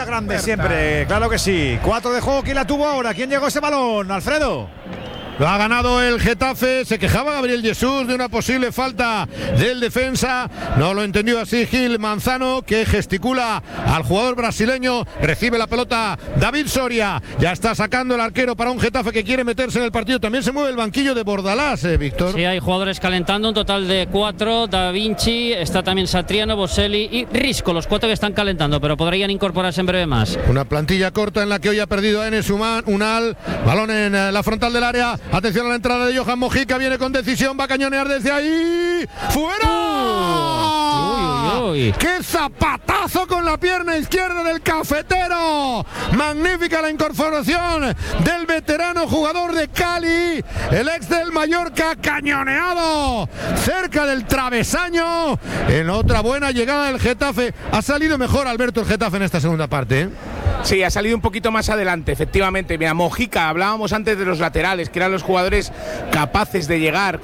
grande siempre, claro que sí. 4 de juego, ¿quién la tuvo ahora? ¿Quién llegó ese balón? Alfredo. Lo ha ganado el Getafe. Se quejaba Gabriel Jesús de una posible falta del defensa. No lo entendió así Gil Manzano, que gesticula al jugador brasileño. Recibe la pelota David Soria. Ya está sacando el arquero para un Getafe que quiere meterse en el partido. También se mueve el banquillo de Bordalás, Víctor. Sí, hay jugadores calentando, un total de 4. Da Vinci, está también Satriano, Boselli y Risco, los 4 que están calentando, pero podrían incorporarse en breve más. Una plantilla corta en la que hoy ha perdido a Enes Unal. Balón en la frontal del área. Atención a la entrada de Johan Mojica, viene con decisión, va a cañonear desde ahí. ¡Fuera! Uy. ¡Qué zapatazo con la pierna izquierda del cafetero! Magnífica la incorporación del veterano jugador de Cali, el ex del Mallorca, cañoneado cerca del travesaño. En otra buena llegada del Getafe. Ha salido mejor Alberto el Getafe en esta segunda parte, ¿eh? Sí, ha salido un poquito más adelante, efectivamente. Mira, Mojica, hablábamos antes de los laterales, que eran los jugadores capaces de llegar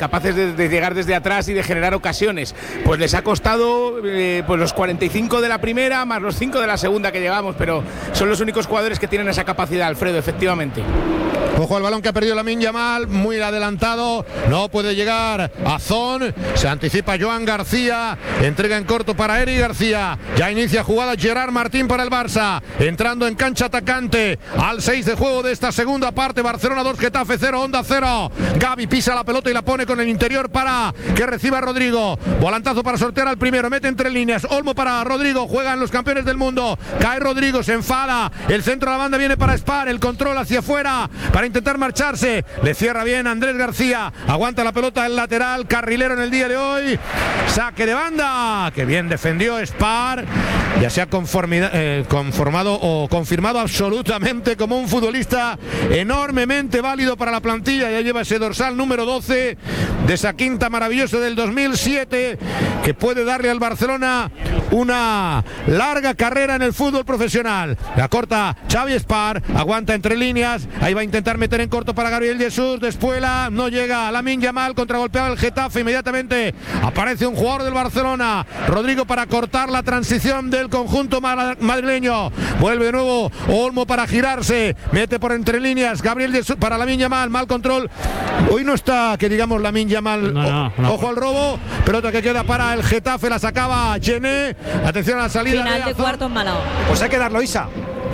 desde atrás y de generar ocasiones. Pues les ha costado pues los 45 de la primera más los 5 de la segunda que llevamos, pero son los únicos jugadores que tienen esa capacidad, Alfredo, efectivamente. Ojo al balón que ha perdido Lamine Yamal, muy adelantado, no puede llegar a Zon, se anticipa Joan García, entrega en corto para Eric García, ya inicia jugada Gerard Martín para el Barça, entrando en cancha atacante, al 6 de juego de esta segunda parte, Barcelona 2, Getafe 0, Onda 0, Gavi pisa la pelota y la pone con el interior para que reciba Rodrigo, volantazo para sortear al primero, mete entre líneas, Olmo para Rodrigo, juegan los campeones del mundo, cae Rodrigo, se enfada, el centro de la banda viene para Spar, el control hacia afuera, para intentar marcharse, le cierra bien Andrés García, aguanta la pelota el lateral, carrilero en el día de hoy, saque de banda, que bien defendió Spar, ya se ha conformado o confirmado absolutamente como un futbolista enormemente válido para la plantilla, ya lleva ese dorsal número 12 de esa quinta maravillosa del 2007, que puede darle al Barcelona una larga carrera en el fútbol profesional. La corta Xavi Spar, aguanta entre líneas, ahí va a intentar meter en corto para Gabriel Jesús, Despuela, no llega Lamine Yamal, contragolpeaba el Getafe, inmediatamente aparece un jugador del Barcelona, Rodrigo para cortar la transición del conjunto madrileño, vuelve de nuevo Olmo para girarse, mete por entre líneas, Gabriel Jesús para Lamine Yamal, mal control, hoy no está que digamos Lamine Yamal, no. Ojo al robo, pelota que queda para el Getafe, la sacaba Gené, atención a la salida final de cuartos Malao. Pues hay que darlo, Isa.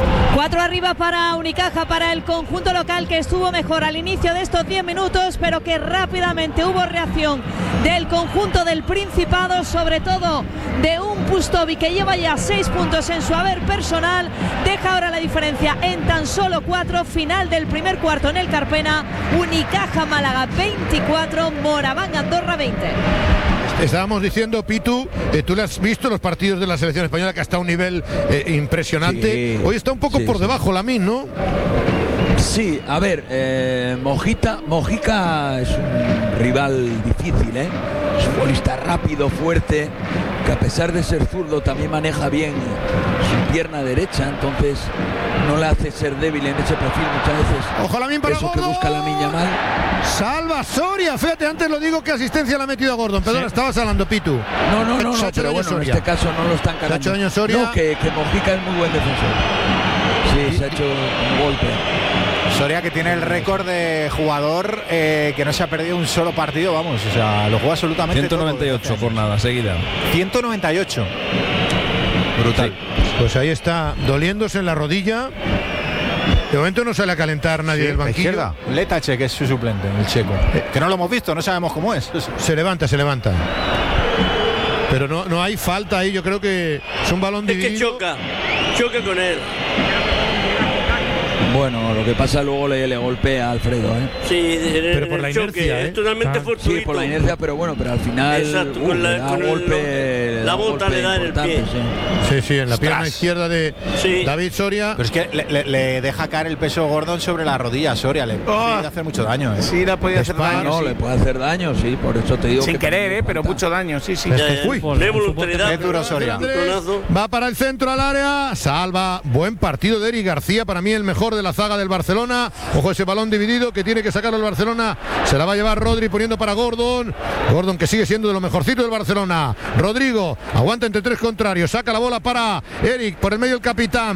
4 arriba para Unicaja, para el conjunto local, que estuvo mejor al inicio de estos 10 minutos, pero que rápidamente hubo reacción del conjunto del Principado, sobre todo de un Pustovi que lleva ya 6 puntos en su haber personal, deja ahora la diferencia en tan solo 4, final del primer cuarto en el Carpena, Unicaja Málaga 24, Moraván Andorra 20. Estábamos diciendo, Pitu, tú le has visto los partidos de la selección española, que está a un nivel impresionante. Sí, hoy está un poco por debajo Lamine, ¿no? Sí, a ver, Mojica es un rival difícil, ¿eh? Es un futbolista rápido, fuerte, que a pesar de ser zurdo también maneja bien su pierna derecha, entonces no le hace ser débil en ese perfil muchas veces. Ojo Lamine para eso Gordon. Que busca Lamine Yamal. Salva Soria, fíjate, antes lo digo que asistencia le ha metido a Gordon, perdón, estabas hablando, Pitu. No, pero bueno, en este caso no lo están cargando. No, que Mojica es muy buen defensor. Sí, se ha hecho un golpe. Soria, que tiene el récord de jugador que no se ha perdido un solo partido, vamos, o sea, lo juega absolutamente 198 todo, jornadas seguidas. 198. Brutal. Sí. Pues ahí está, doliéndose en la rodilla. De momento no sale a calentar nadie del banquillo. Letache, que es su suplente, el checo. Que no lo hemos visto, no sabemos cómo es. Se levanta. Pero no hay falta ahí, yo creo que es un balón dividido. Es que choca con él. Bueno, lo que pasa luego le golpea a Alfredo, ¿eh? Sí, pero por la inercia, es totalmente fortuito. Sí, por la inercia, pero bueno, pero al final la bota le da en el pie. Sí, en la pierna izquierda de David Soria. Pero es que le deja caer el peso Gordon sobre la rodilla. Soria le puede hacer mucho daño, ¿eh? Sí, le puede hacer daño. No, le puede hacer daño, sí, por eso te digo. Sin querer, pero mucho daño, sí. De voluntariedad. Es duro Soria. Va para el centro al área, salva. Buen partido de Eric García, para mí el mejor de la zaga del Barcelona. Ojo ese balón dividido que tiene que sacarlo el Barcelona. Se la va a llevar Rodri poniendo para Gordon. Gordon, que sigue siendo de lo mejorcito del Barcelona. Rodrigo aguanta entre 3 contrarios. Saca la bola para Eric, por el medio el capitán.